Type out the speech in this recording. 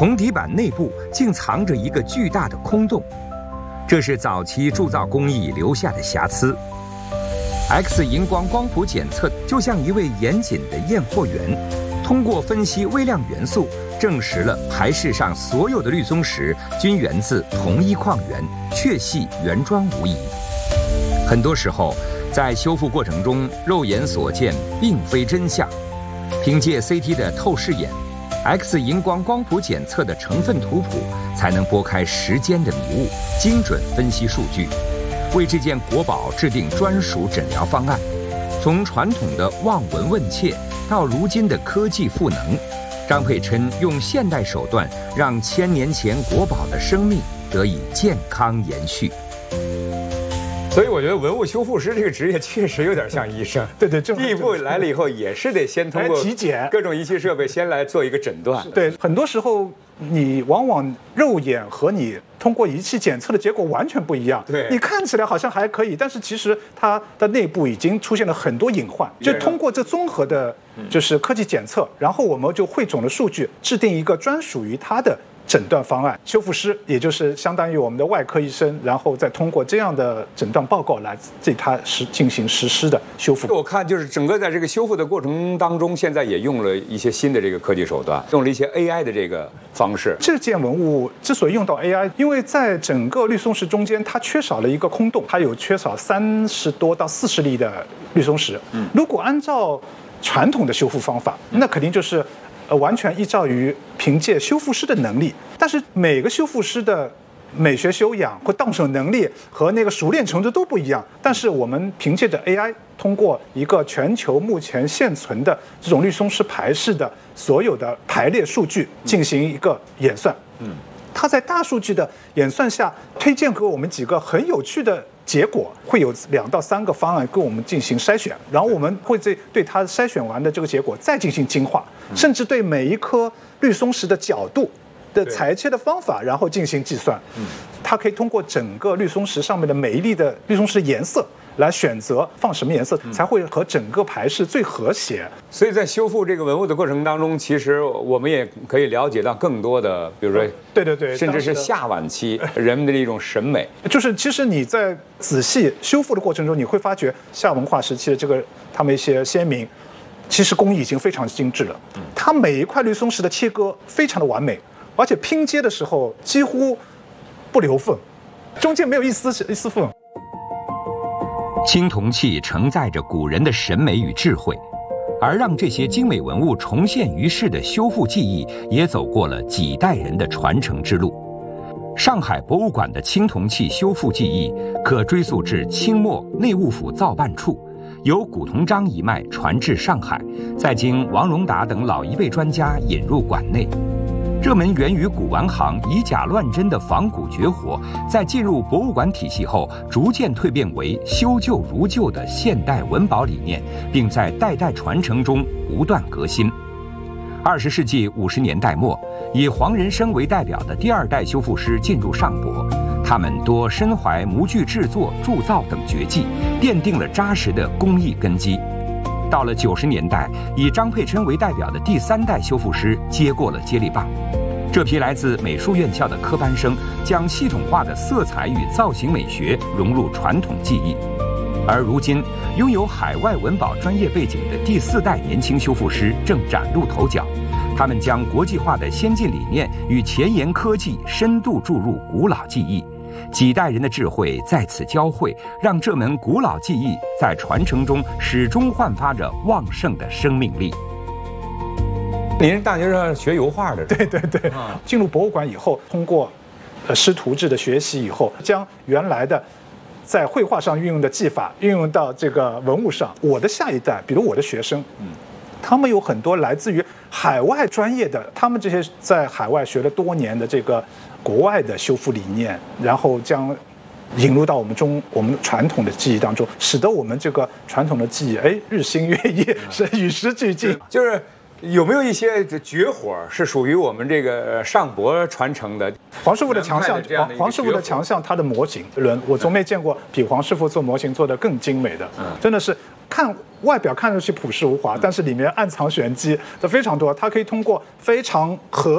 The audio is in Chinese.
铜底板内部竟藏着一个巨大的空洞，这是早期铸造工艺留下的瑕疵。X 荧光光谱检测就像一位严谨的验货员，通过分析微量元素，证实了牌室上所有的绿松石均源自同一矿源，确系原装无疑。很多时候，在修复过程中，肉眼所见并非真相。凭借 CT 的透视眼，X 荧光光谱检测的成分图谱，才能拨开时间的迷雾，精准分析数据，为这件国宝制定专属诊疗方案。从传统的望闻问切到如今的科技赋能，张佩琛用现代手段让1000年前国宝的生命得以健康延续。所以我觉得文物修复师这个职业确实有点像医生。 对， 第一步来了以后，也是得先通过体检各种仪器设备先来做一个诊断。 对，很多时候你往往肉眼和你通过仪器检测的结果完全不一样。 对， 你看起来好像还可以，但是其实它的内部已经出现了很多隐患。就通过这综合的，就是科技检测，然后我们就汇总了数据，制定一个专属于它的诊断方案。修复师也就是相当于我们的外科医生，然后再通过这样的诊断报告来对它进行实施的修复。 我看就是整个在这个修复的过程当中，现在也用了一些新的这个科技手段，用了一些 AI 的这个方式。 这件文物之所以用到 AI， 因为在整个绿松石中间，它缺少了一个空洞，它有缺少30多到40粒的绿松石。如果按照传统的修复方法，那肯定就是完全依照于凭借修复师的能力，但是每个修复师的美学修养或动手能力和那个熟练程度都不一样。但是我们凭借着 AI， 通过一个全球目前现存的这种绿松石牌室的所有的排列数据进行一个演算。它在大数据的演算下，推荐给我们几个很有趣的结果，会有2到3个方案跟我们进行筛选，然后我们会对它筛选完的这个结果再进行精化，甚至对每一颗绿松石的角度的裁切的方法，然后进行计算。它可以通过整个绿松石上面的每一粒的绿松石颜色来选择放什么颜色，才会和整个牌室最和谐。 所以在修复这个文物的过程当中，其实我们也可以了解到更多的，比如说对， 甚至是下晚期人们的一种审美。 就是其实你在仔细修复的过程中，你会发觉夏文化时期的这个他们一些先民，其实工艺已经非常精致了。它每一块绿松石的切割非常的完美，而且拼接的时候几乎不留缝，中间没有一丝缝。 青铜器承载着古人的审美与智慧，而让这些精美文物重现于世的修复技艺，也走过了几代人的传承之路。上海博物馆的青铜器修复技艺可追溯至清末内务府造办处，由古同章一脉传至上海，再经王荣达等老一辈专家引入馆内。这门源于古玩行以假乱真的仿古绝活，在进入博物馆体系后，逐渐蜕变为修旧如旧的现代文保理念，并在代代传承中不断革新。20世纪50年代末，以黄仁生为代表的第2代修复师进入上博，他们多身怀模具制作、铸造等绝技，奠定了扎实的工艺根基。到了90年代，以张佩琛为代表的第3代修复师接过了接力棒。这批来自美术院校的科班生，将系统化的色彩与造型美学融入传统技艺。而如今，拥有海外文保专业背景的第4代年轻修复师正崭露头角。他们将国际化的先进理念与前沿科技深度注入古老技艺，几代人的智慧在此交汇，让这门古老技艺在传承中始终焕发着旺盛的生命力。您是大学上学油画的？ 对，进入博物馆以后，通过师徒制的学习以后，将原来的在绘画上运用的技法运用到这个文物上。我的下一代，比如我的学生，他们有很多来自于海外专业的，他们这些在海外学了多年的这个国外的修复理念，然后将引入到我们传统的技艺当中，使得我们这个传统的技艺日新月异，是与时俱进。 就是有没有一些绝活是属于我们这个上博传承的？ 黄师傅的强项，黄师傅的强项，他的模型轮，我从没见过比黄师傅做模型做得更精美的，真的是看外表看上去朴实无华，但是里面暗藏玄机的非常多。他可以通过非常